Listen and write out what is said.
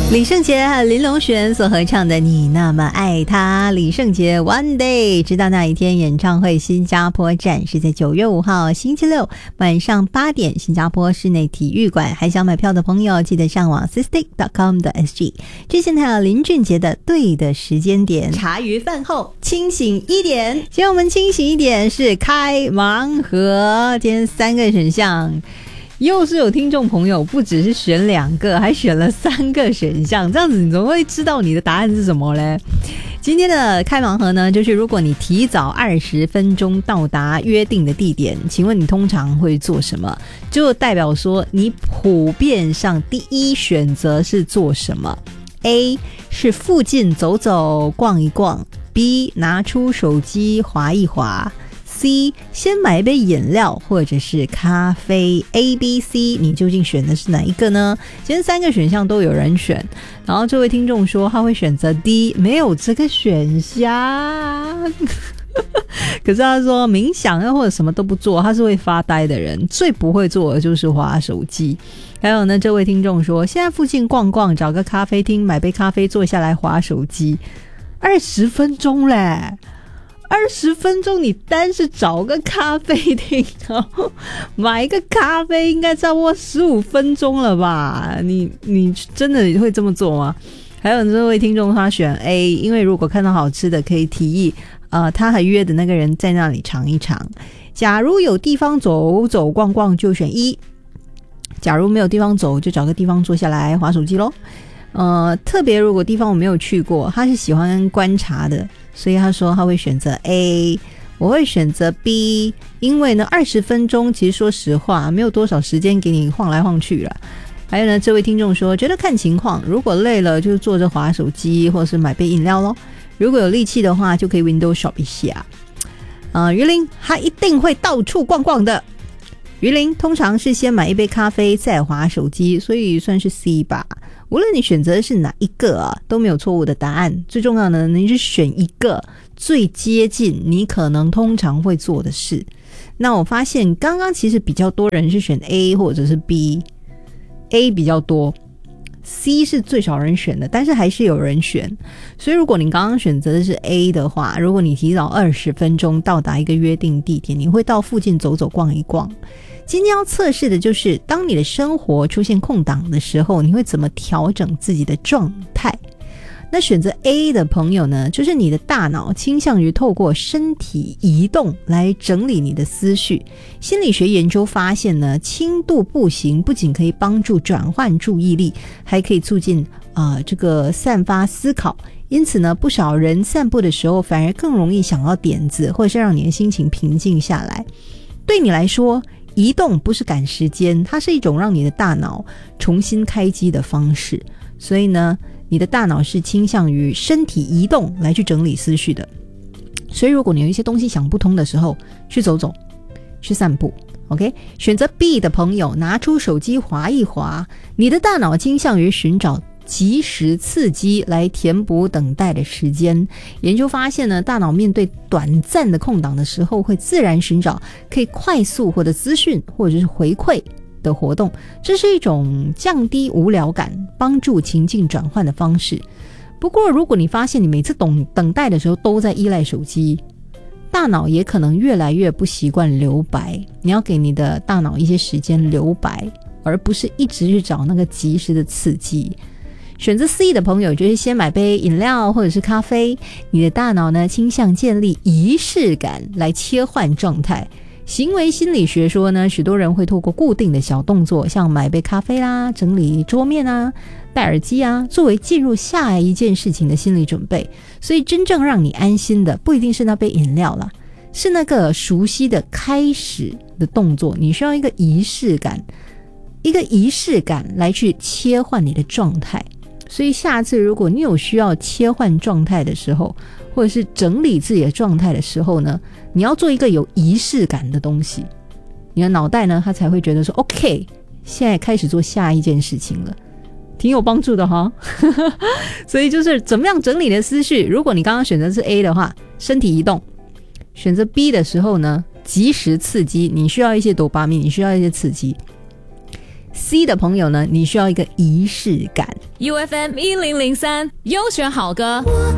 李圣杰和林隆璇所合唱的《你那么爱他》，李圣杰 One Day 直到那一天演唱会新加坡站是在9月5号星期六晚上8点，新加坡室内体育馆。还想买票的朋友记得上网 sistik.com.sg。 之前还有林俊杰的对的时间点，茶余饭后清醒一点。今天我们清醒一点是开盲盒，今天3个选项，又是有听众朋友不只是选2个，还选了3个选项，这样子你怎么会知道你的答案是什么嘞？今天的开盲盒呢，就是如果你提早20分钟到达约定的地点，请问你通常会做什么？就代表说你普遍上第一选择是做什么？ A 是附近走走逛一逛， B 拿出手机滑一滑， C 先买一杯饮料或者是咖啡。 A、B、C 你究竟选的是哪一个呢？今天3个选项都有人选，然后这位听众说他会选择 D， 没有这个选项可是他说冥想或者什么都不做，他是会发呆的人，最不会做的就是滑手机。还有呢，这位听众说现在附近逛逛，找个咖啡厅买杯咖啡坐下来滑手机。20分钟嘞，20分钟你单是找个咖啡厅买一个咖啡应该差不多15分钟了吧？你真的会这么做吗？还有这位听众他选 A， 因为如果看到好吃的可以提议他还约的那个人在那里尝一尝。假如有地方走走逛逛就选1，假如没有地方走就找个地方坐下来滑手机咯。特别如果地方我没有去过，他是喜欢观察的，所以他说他会选择 A。 我会选择 B， 因为呢20分钟其实说实话没有多少时间给你晃来晃去了。还有呢，这位听众说觉得看情况，如果累了就坐着滑手机或是买杯饮料咯，如果有力气的话就可以 window shop 一下。于林他一定会到处逛逛的，于林通常是先买一杯咖啡再滑手机，所以算是 C 吧。无论你选择的是哪一个都没有错误的答案，最重要的你是选一个最接近你可能通常会做的事。那我发现刚刚其实比较多人是选 A 或者是 B，A 比较多， C 是最少人选的，但是还是有人选。所以如果你刚刚选择的是 A 的话，如果你提早20分钟到达一个约定地点，你会到附近走走逛一逛。今天要测试的就是当你的生活出现空档的时候，你会怎么调整自己的状态。那选择 A 的朋友呢，就是你的大脑倾向于透过身体移动来整理你的思绪。心理学研究发现呢，轻度步行不仅可以帮助转换注意力，还可以促进这个散发思考。因此呢，不少人散步的时候反而更容易想到点子，或者是让你的心情平静下来。对你来说，移动不是赶时间，它是一种让你的大脑重新开机的方式。所以呢，你的大脑是倾向于身体移动来去整理思绪的。所以如果你有一些东西想不通的时候，去走走，去散步。 OK， 选择 B 的朋友，拿出手机滑一滑，你的大脑倾向于寻找即时刺激来填补等待的时间。研究发现呢，大脑面对短暂的空档的时候，会自然寻找可以快速获得资讯或者是回馈的活动，这是一种降低无聊感、帮助情境转换的方式。不过如果你发现你每次等待的时候都在依赖手机，大脑也可能越来越不习惯留白。你要给你的大脑一些时间留白，而不是一直去找那个及时的刺激。选择 C 的朋友，就是先买杯饮料或者是咖啡，你的大脑呢倾向建立仪式感来切换状态。行为心理学说呢，许多人会透过固定的小动作，像买杯咖啡啦、整理桌面啊、戴耳机啊，作为进入下一件事情的心理准备。所以真正让你安心的不一定是那杯饮料啦，是那个熟悉的开始的动作。你需要一个仪式感，一个仪式感来去切换你的状态。所以下次如果你有需要切换状态的时候，或者是整理自己的状态的时候呢，你要做一个有仪式感的东西，你的脑袋呢它才会觉得说 OK， 现在开始做下一件事情了，挺有帮助的哈所以就是怎么样整理的思绪。如果你刚刚选择是 A 的话，身体移动；选择 B 的时候呢，及时刺激，你需要一些多巴胺，你需要一些刺激。 C 的朋友呢，你需要一个仪式感。 UFM 1003优选好歌。